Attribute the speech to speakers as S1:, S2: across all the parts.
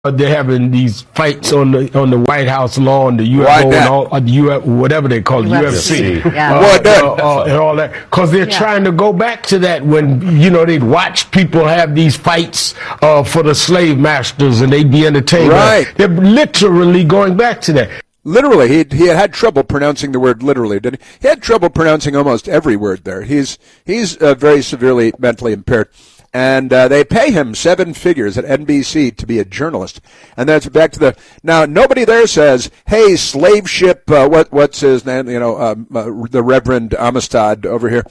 S1: they're having these fights on the White House lawn, the UFO and all the whatever they call it, UFC, and all that, because they're trying to go back to that when they'd watch people have these fights for the slave masters and they'd be entertained.
S2: Right.
S1: They're literally going back to that.
S2: Literally, he had trouble pronouncing the word literally, didn't he? He had trouble pronouncing almost every word there. He's very severely mentally impaired. And they pay him 7 figures at NBC to be a journalist. And that's back to now nobody there says, hey, slave ship, what's his name, the Reverend Amistad over here.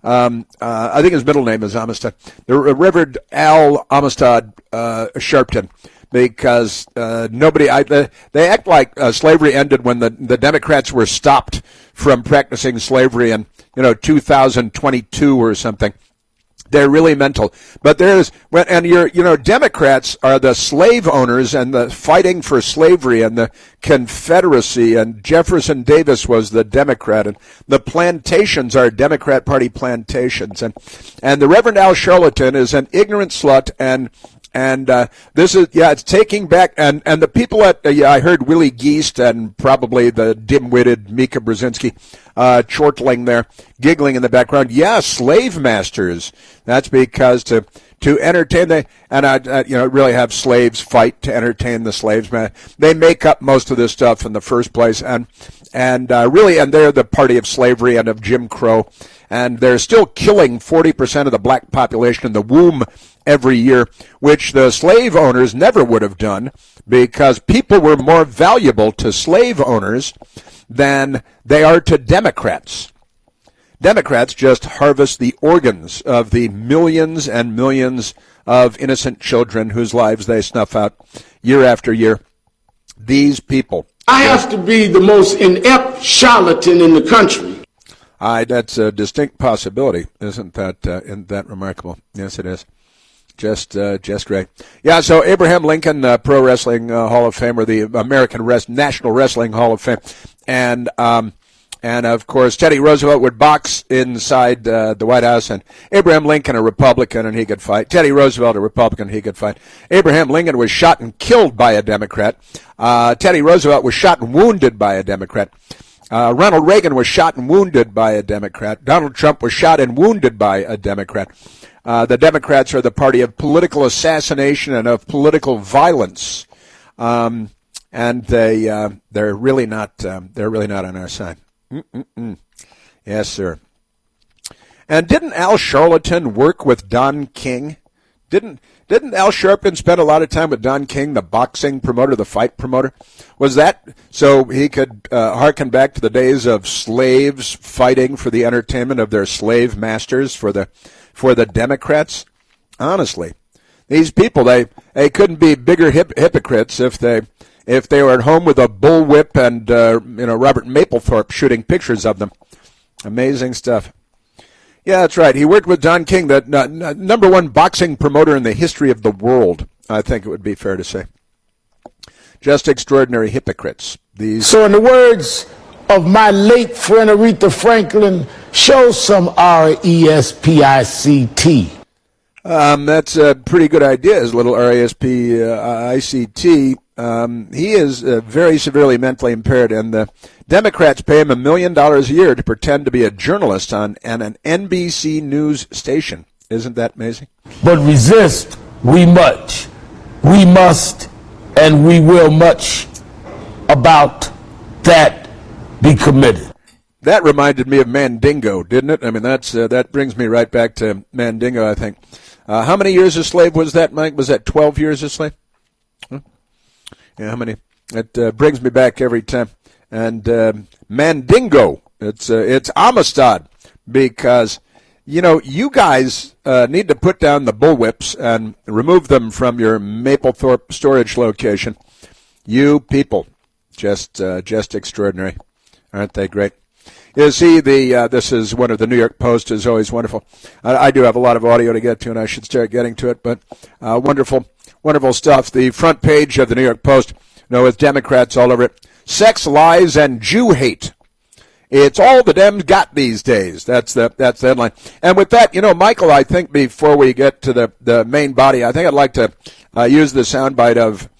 S2: I think his middle name is Amistad. The Reverend Al Amistad Sharpton. Because they act like slavery ended when the Democrats were stopped from practicing slavery in 2022 or something. They're really mental. But Democrats are the slave owners and the fighting for slavery and the Confederacy, and Jefferson Davis was the Democrat, and the plantations are Democrat Party plantations. And the Reverend Al Sharpton is an ignorant slut, and this is, it's taking back, and the people I heard Willie Geist and probably the dim-witted Mika Brzezinski chortling there, giggling in the background. Yeah, slave masters. That's because to entertain really have slaves fight to entertain the slaves. They make up most of this stuff in the first place, and they're the party of slavery and of Jim Crow, and they're still killing 40% of the black population in the womb every year, which the slave owners never would have done, because people were more valuable to slave owners than they are to Democrats. Democrats just harvest the organs of the millions and millions of innocent children whose lives they snuff out year after year. These people.
S3: I have to be the most inept charlatan in the country.
S2: That's a distinct possibility. Isn't that remarkable? Yes, it is. Just great. Yeah, so Abraham Lincoln, Pro Wrestling Hall of Famer, the American National Wrestling Hall of Fame, and of course Teddy Roosevelt would box inside the White House, and Abraham Lincoln, a Republican, and he could fight. Teddy Roosevelt, a Republican, he could fight. Abraham Lincoln was shot and killed by a Democrat. Teddy Roosevelt was shot and wounded by a Democrat. Ronald Reagan was shot and wounded by a Democrat. Donald Trump was shot and wounded by a Democrat. The Democrats are the party of political assassination and of political violence, and they're really not on our side. Yes, sir. And didn't Al Sharpton work with Don King? Didn't Al Sharpton spend a lot of time with Don King, the boxing promoter, the fight promoter? Was that so he could hearken back to the days of slaves fighting for the entertainment of their slave masters for the Democrats? Honestly, these people, they couldn't be bigger hypocrites if they were at home with a bullwhip and Robert Mapplethorpe shooting pictures of them. Amazing stuff. Yeah, that's right. He worked with Don King, the number one boxing promoter in the history of the world, I think it would be fair to say. Just extraordinary hypocrites.
S3: So in the words of my late friend Aretha Franklin, show some R-E-S-P-I-C-T.
S2: That's a pretty good idea, his little R-E-S-P-I-C-T. He is very severely mentally impaired, and the Democrats pay him $1 million a year to pretend to be a journalist on an NBC News station. Isn't that amazing?
S3: But resist we much. We must and we will much about that be committed.
S2: That reminded me of Mandingo, didn't it? I mean, that brings me right back to Mandingo, I think. How many years a slave was that, Mike? Was that 12 years a slave? Huh? Yeah, how many? It brings me back every time. And Mandingo, it's Amistad, because, you guys need to put down the bullwhips and remove them from your Mapplethorpe storage location. You people, just extraordinary. Aren't they great? You see, this is one of the New York Post is always wonderful. I do have a lot of audio to get to, and I should start getting to it, but wonderful stuff. The front page of the New York Post, with Democrats all over it. Sex, lies, and Jew hate. It's all the Dems got these days. That's the headline. And with that, Michael, I think before we get to the main body, I think I'd like to use the soundbite of